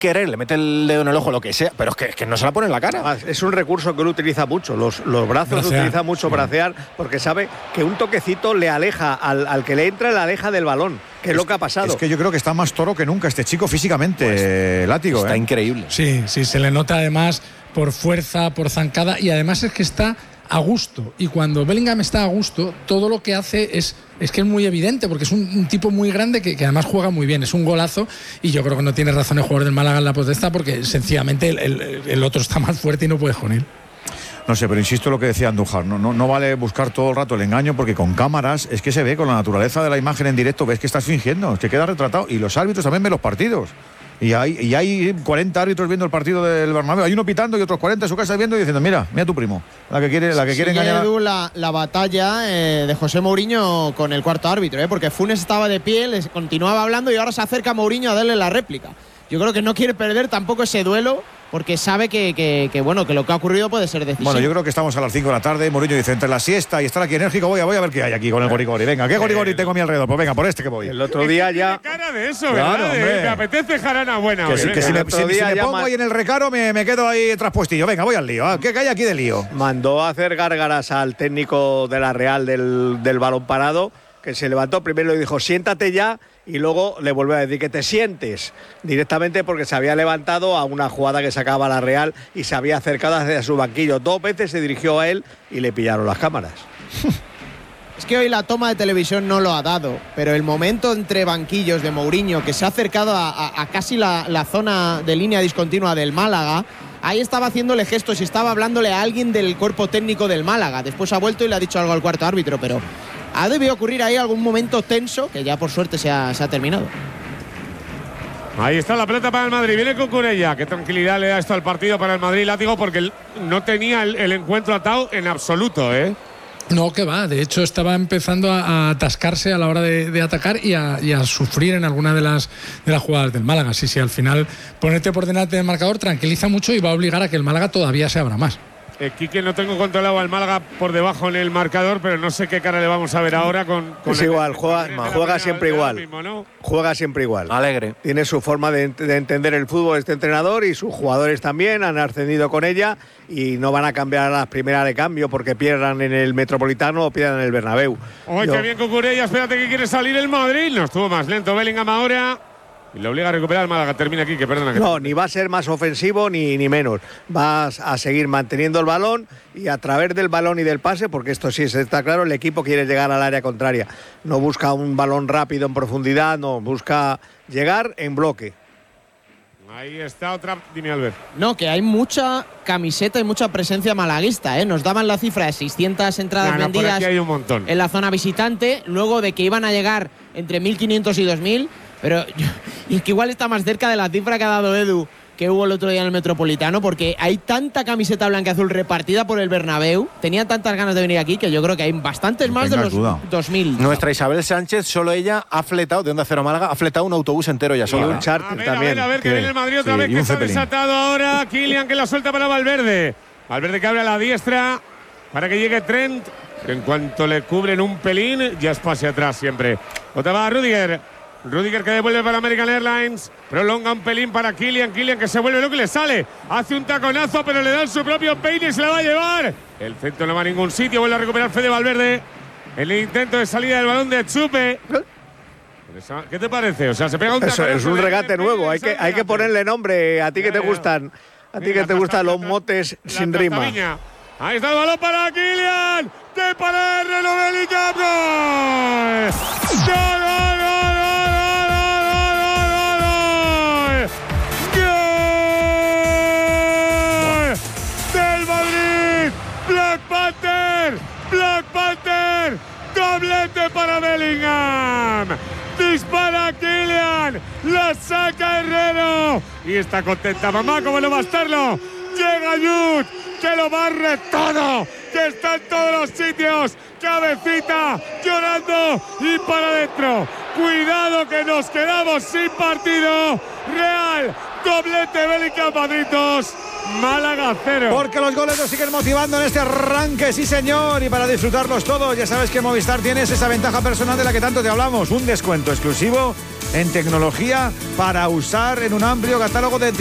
querer, le mete el dedo en el ojo, lo que sea, pero es que no se la pone en la cara. Es un recurso que él utiliza mucho, los brazos utiliza mucho bracear, porque sabe que un toquecito le aleja, al que le entra le aleja del balón, que es lo que ha pasado. Es que yo creo que está más toro que nunca este chico físicamente, pues, Látigo. Está increíble. Sí, se le nota además por fuerza, por zancada, y además es que está a gusto, y cuando Bellingham está a gusto, todo lo que hace es que es muy evidente, porque es un tipo muy grande que además juega muy bien, es un golazo, y yo creo que no tiene razón el jugador del Málaga en la protesta, porque sencillamente el otro está más fuerte y no puede con él. No sé, pero insisto en lo que decía Andújar, no vale buscar todo el rato el engaño, porque con cámaras es que se ve, con la naturaleza de la imagen en directo, ves que estás fingiendo, es que queda retratado, y los árbitros también ven los partidos. Y hay 40 árbitros viendo el partido del Bernabéu. Hay uno pitando y otros 40 en su casa viendo y diciendo, mira tu primo, la que quiere engañar. Edu, la batalla de José Mourinho con el cuarto árbitro, porque Funes estaba de pie, les continuaba hablando y ahora se acerca Mourinho a darle la réplica. Yo creo que no quiere perder tampoco ese duelo, porque sabe que lo que ha ocurrido puede ser decisivo. Bueno, yo creo que estamos a las 5 de la tarde. Mourinho dice, entre la siesta y estar aquí enérgico, voy a ver qué hay aquí con el gorigori. Venga, ¿qué gorigori tengo a mi alrededor? Pues venga, por este que voy. El otro día ya... cara de eso, claro, ¿verdad? Me apetece jarana buena. Que si me pongo ahí en el recaro, me quedo ahí traspuestillo. Venga, voy al lío. ¿Qué hay aquí de lío? Mandó a hacer gárgaras al técnico de la Real del balón parado, que se levantó primero y dijo, siéntate ya, y luego le volvió a decir que te sientes, directamente porque se había levantado a una jugada que sacaba la Real y se había acercado hacia su banquillo. 2 veces se dirigió a él y le pillaron las cámaras. Es que hoy la toma de televisión no lo ha dado, pero el momento entre banquillos de Mourinho, que se ha acercado a casi la zona de línea discontinua del Málaga, ahí estaba haciéndole gestos y estaba hablándole a alguien del cuerpo técnico del Málaga. Después ha vuelto y le ha dicho algo al cuarto árbitro, pero ha debido ocurrir ahí algún momento tenso que ya por suerte se ha terminado. Ahí está la pelota para el Madrid, viene Cucurella. Qué tranquilidad le da esto al partido para el Madrid, Látigo, porque no tenía el encuentro atado en absoluto, ¿eh? No, que va, de hecho estaba empezando a atascarse a la hora de atacar y a sufrir en alguna de las jugadas del Málaga. Sí, al final ponerte por delante del marcador tranquiliza mucho y va a obligar a que el Málaga todavía se abra más. Quique, no tengo controlado al Málaga por debajo en el marcador, pero no sé qué cara le vamos a ver ahora con es igual, juega siempre igual. Mismo, ¿no? Juega siempre igual. Alegre. Tiene su forma de entender el fútbol este entrenador, y sus jugadores también han ascendido con ella y no van a cambiar a las primeras de cambio porque pierdan en el Metropolitano o pierdan en el Bernabéu. Qué bien Cucurella, espérate que quiere salir el Madrid. No estuvo más lento Bellingham ahora. Y le obliga a recuperar el Málaga. Termina aquí, que perdona. No, ni va a ser más ofensivo ni menos. Vas a seguir manteniendo el balón y a través del balón y del pase, porque esto sí está claro, el equipo quiere llegar al área contraria. No busca un balón rápido en profundidad, no, busca llegar en bloque. Ahí está otra. Dime, Albert. No, que hay mucha camiseta y mucha presencia malaguista, ¿eh? Nos daban la cifra de 600 entradas vendidas por aquí hay un montón. En la zona visitante, luego de que iban a llegar entre 1.500 y 2.000, pero y es que igual está más cerca de la cifra que ha dado Edu, que hubo el otro día en el Metropolitano, porque hay tanta camiseta blanca azul repartida por el Bernabéu, tenían tantas ganas de venir aquí, que yo creo que hay bastantes más de los 2.000. Nuestra Isabel Sánchez, solo ella ha fletado, de Onda Cero Málaga, ha fletado un autobús entero ya sola. Y un charter también. A ver, que viene el Madrid otra vez, que está desatado ahora. Kylian, que la suelta para Valverde. Valverde que abre a la diestra para que llegue Trent, que en cuanto le cubren un pelín, ya es pase atrás siempre. Otra va Rudiger que devuelve para American Airlines. Prolonga un pelín para Kylian que se vuelve loco y le sale. Hace un taconazo, pero le dan su propio peine y se la va a llevar. El centro no va a ningún sitio. Vuelve a recuperar Fede Valverde. El intento de salida del balón de Chupe. ¿Qué te parece? O sea, se pega un taconazo. Eso es un regate nuevo. Hay que ponerle nombre. A ti que te gustan. A ti que te gustan los motes sin rima. Ahí está el balón para Kylian. De pared, Bellingham. ¡Gol! ¡Del Madrid! ¡Black Panther! ¡Doblete para Bellingham! ¡Dispara Kylian! ¡La saca Herrero! Y está contenta mamá, ¿cómo no va a estarlo? Llega Jude, que lo barre todo, que está en todos los sitios, cabecita, llorando y para adentro. Cuidado que nos quedamos sin partido. Real, doblete Bellingham, Madrid 2, Málaga 0. Porque los goles nos siguen motivando en este arranque, sí señor, y para disfrutarlos todos, ya sabes que Movistar tienes esa ventaja personal de la que tanto te hablamos, un descuento exclusivo en tecnología para usar en un amplio catálogo de